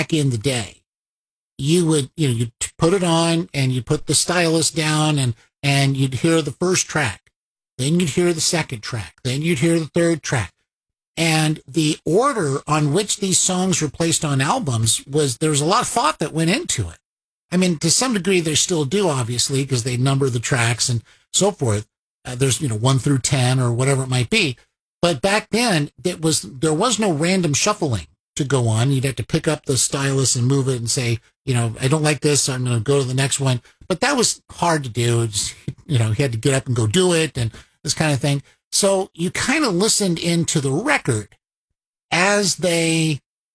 back in the day, you would, you'd put it on and you put the stylus down and you'd hear the first track. Then you'd hear the second track. Then you'd hear the third track. And the order on which these songs were placed on albums there was a lot of thought that went into it. I mean, to some degree, they still do, obviously, because they number the tracks and so forth. There's, 1 through 10 or whatever it might be. But back then, there was no random shuffling to go on. You'd have to pick up the stylus and move it and say, I don't like this, so I'm going to go to the next one. But that was hard to do. Just, you had to get up and go do it and this kind of thing. So you kind of listened into the record as they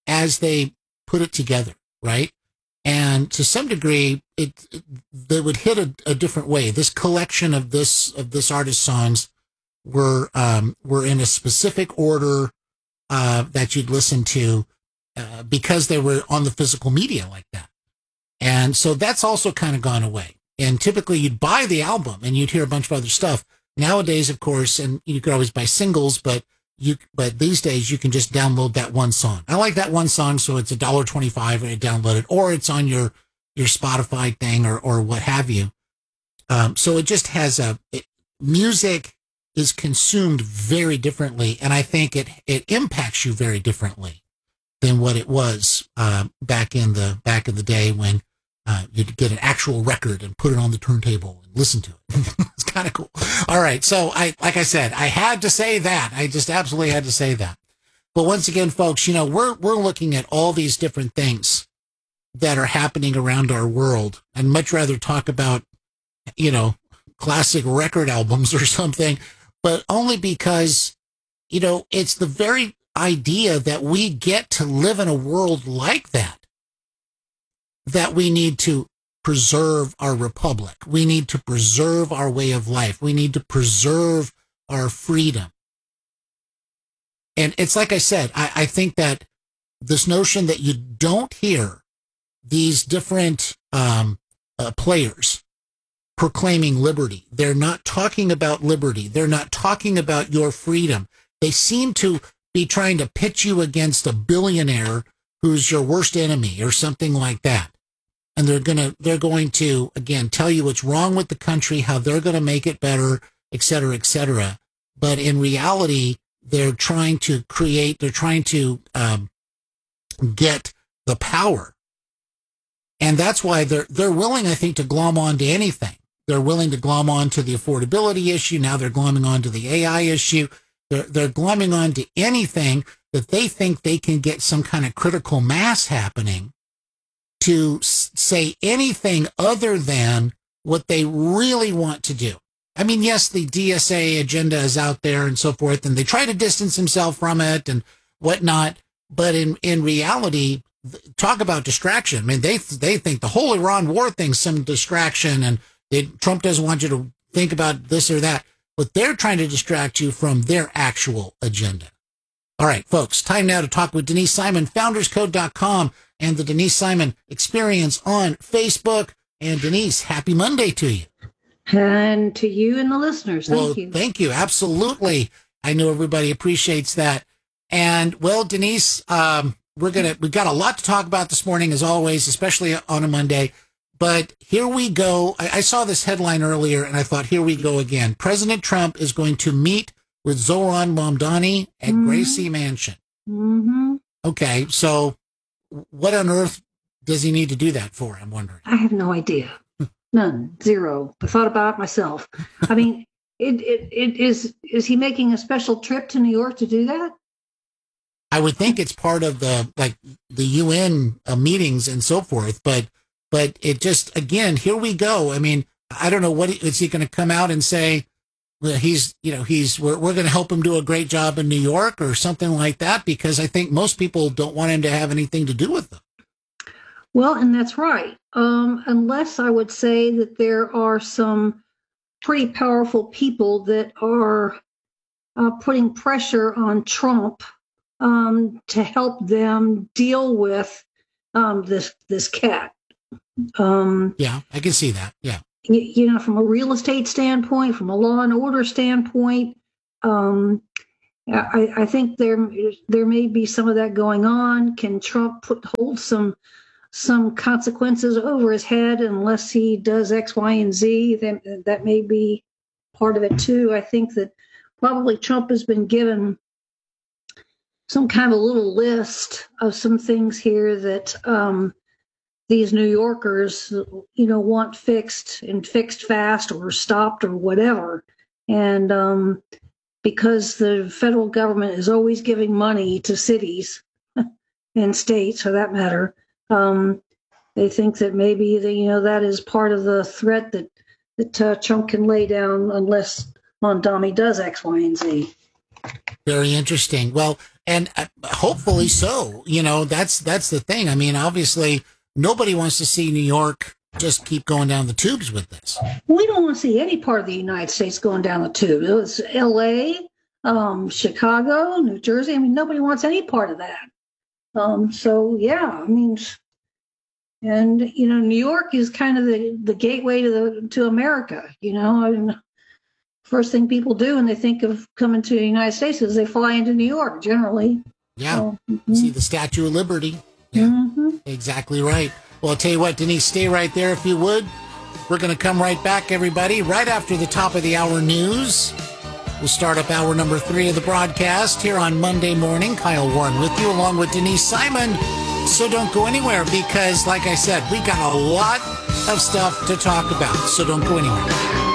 put it together, right? And to some degree, they would hit a different way. This collection of this artist's songs were in a specific order that you'd listen to because they were on the physical media like that. And so that's also kind of gone away. And typically you'd buy the album and you'd hear a bunch of other stuff. Nowadays, of course, and you could always buy singles, but these days you can just download that one song. I like that one song, so it's $1.25 and you download it, or it's on your Spotify thing or what have you. So it just has music is consumed very differently, and I think it impacts you very differently than what it was back in the day when you'd get an actual record and put it on the turntable and listen to it. It's kind of cool. All right, so like I said, I had to say that. I just absolutely had to say that. But once again, folks, we're looking at all these different things that are happening around our world. I'd much rather talk about, classic record albums or something, but only because, it's the very idea that we get to live in a world like that we need to preserve our republic. We need to preserve our way of life. We need to preserve our freedom. And it's like I said, I think that this notion that you don't hear these different players proclaiming liberty. They're not talking about liberty. They're not talking about your freedom. They seem to be trying to pitch you against a billionaire who's your worst enemy or something like that. And they're going to, again, tell you what's wrong with the country, how they're going to make it better, et cetera, et cetera. But in reality, they're trying to get the power. And that's why they're willing, I think, to glom on to anything. They're willing to glom on to the affordability issue. Now they're glomming on to the AI issue. They're glomming on to anything that they think they can get some kind of critical mass happening to say anything other than what they really want to do. I mean, yes, the DSA agenda is out there and so forth, and they try to distance themselves from it and whatnot. But in reality, talk about distraction. I mean, they think the whole Iran war thing's some distraction, and Trump doesn't want you to think about this or that. But they're trying to distract you from their actual agenda. All right, folks, time now to talk with Denise Simon, founderscode.com and the Denise Simon Experience on Facebook. And Denise, happy Monday to you. And to you and the listeners. Thank you. Thank you. Absolutely. I know everybody appreciates that. And well, Denise, we've got a lot to talk about this morning, as always, especially on a Monday. But here we go. I saw this headline earlier, and I thought, here we go again. President Trump is going to meet with Zohran Mamdani at Gracie Mansion. Mm-hmm. Okay, so what on earth does he need to do that for, I'm wondering? I have no idea. None. Zero. I thought about it myself. I mean, is he making a special trip to New York to do that? I would think it's part of the UN meetings and so forth, but it just, again, here we go. I mean, I don't know is he going to come out and say, well, we're going to help him do a great job in New York or something like that, because I think most people don't want him to have anything to do with them. Well, and that's right. Unless I would say that there are some pretty powerful people that are putting pressure on Trump to help them deal with this cat. Yeah, I can see that. Yeah. From a real estate standpoint, from a law and order standpoint, I think there may be some of that going on. Can Trump hold some consequences over his head unless he does X, Y, and Z? That may be part of it too. I think that probably Trump has been given some kind of a little list of some things here that these New Yorkers, want fixed and fixed fast or stopped or whatever. And because the federal government is always giving money to cities and states, for that matter, they think that maybe that is part of the threat that Trump can lay down unless Mondami does X, Y, and Z. Very interesting. Well, and hopefully so. That's the thing. I mean, obviously, nobody wants to see New York just keep going down the tubes with this. We don't want to see any part of the United States going down the tube. It was L.A., Chicago, New Jersey. I mean, nobody wants any part of that. So, yeah, I mean, and, New York is kind of the gateway to America, I mean, first thing people do when they think of coming to the United States is they fly into New York, generally. Yeah. So, See the Statue of Liberty. Yeah, exactly right. Well, I'll tell you what, Denise, stay right there if you would. We're going to come right back, everybody, right after the top of the hour news. We'll start up hour number 3 of the broadcast here on Monday morning. Kyle Warren with you, along with Denise Simon. So don't go anywhere because, like I said, we got a lot of stuff to talk about. So don't go anywhere.